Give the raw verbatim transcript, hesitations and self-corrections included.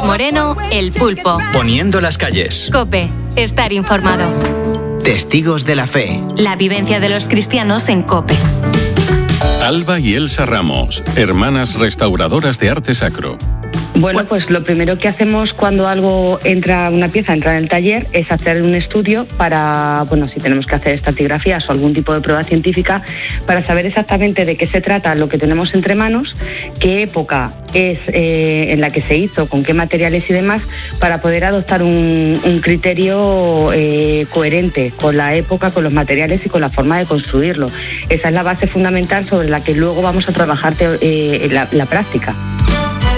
Moreno, El Pulpo. Poniendo las calles. COPE. Estar informado. Testigos de la fe. La vivencia de los cristianos en COPE. Alba y Elsa Ramos, hermanas restauradoras de arte sacro. Bueno, pues lo primero que hacemos cuando algo entra, una pieza entra en el taller, es hacer un estudio para, bueno, si tenemos que hacer estratigrafías o algún tipo de prueba científica, para saber exactamente de qué se trata lo que tenemos entre manos, qué época es eh, en la que se hizo, con qué materiales y demás, para poder adoptar un, un criterio eh, coherente con la época, con los materiales y con la forma de construirlo. Esa es la base fundamental sobre la que luego vamos a trabajar eh, la, la práctica.